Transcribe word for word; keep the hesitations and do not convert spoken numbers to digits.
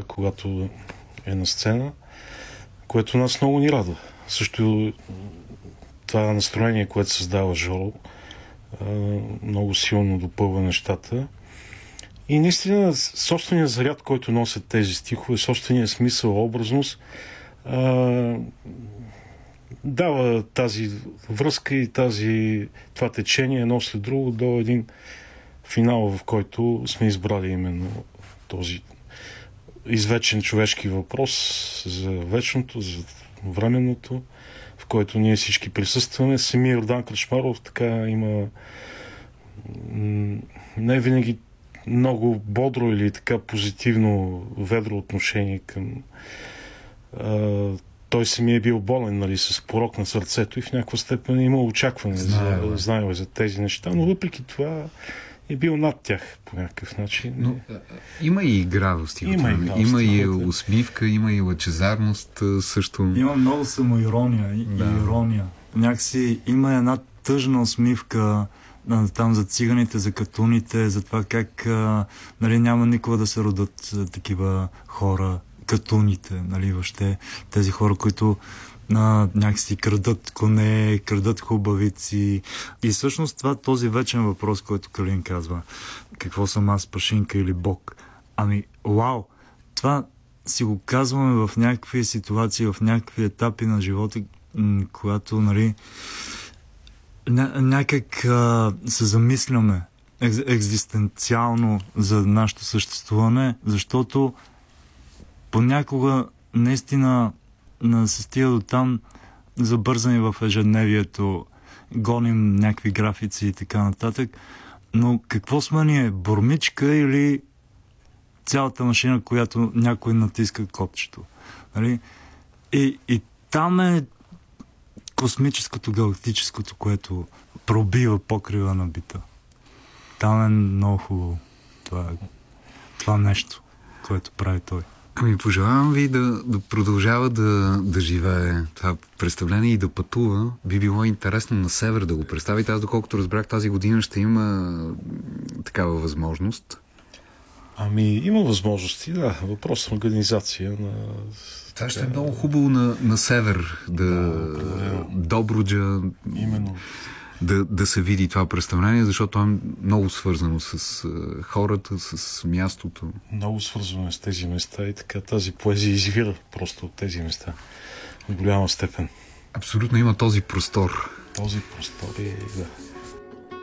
когато е на сцена, което нас много ни радва. Също това настроение, което създава Жоро, много силно допълва нещата. И наистина собственият заряд, който носят тези стихове, собственият смисъл, образност, дава тази връзка и тази, това течение едно след друго до един финал, в който сме избрали именно този извечен човешки въпрос за вечното, за временното, в който ние всички присъстваме. Самия Йордан Кръчмаров така има не винаги много бодро или така позитивно, ведро отношение към а, той самия е бил болен, нали, с порок на сърцето и в някаква степен е имал очакване, за, знаел за тези неща, но въпреки това е бил над тях по някакъв начин. Но, има и игра в стихотворение. Има, има и усмивка, има и лъчезарност също. Има много самоирония и да. ирония. Някакси има една тъжна усмивка там за циганите, за катуните, за това как а, нали, няма никога да се родят а, такива хора, катуните, нали, въобще тези хора, които а, някакси крадат коне, крадат хубавици. И всъщност това този вечен въпрос, който Калин казва, какво съм аз, пашинка или Бог? Ами, вау! Това си го казваме в някакви ситуации, в някакви етапи на живота, м- когато, нали, ня- някак а, се замисляме екз- екзистенциално за нашето съществуване, защото понякога наистина се стига до там забързани в ежедневието, гоним някакви графици и така нататък, но какво сме ние? Бормичка или цялата машина, която някой натиска копчето? Нали? И, и там е космическото, галактическото, което пробива покрива на бита. Там е много хубаво това, това нещо, което прави той. Ами пожелавам ви да, да продължава да, да живее това представление и да пътува. Би било интересно на север да го представите. Аз, доколкото разбрах, тази година ще има такава възможност. Ами има възможности, да. Въпрос на организация. На... Това ще е много хубаво на, на север. Да, да Добруджа. Именно. Да, да се види това представление, защото е много свързано с uh, хората, с мястото. Много свързано е с тези места и така тази поезия извира просто от тези места. В голяма степен. Абсолютно има този простор. Този простор и да.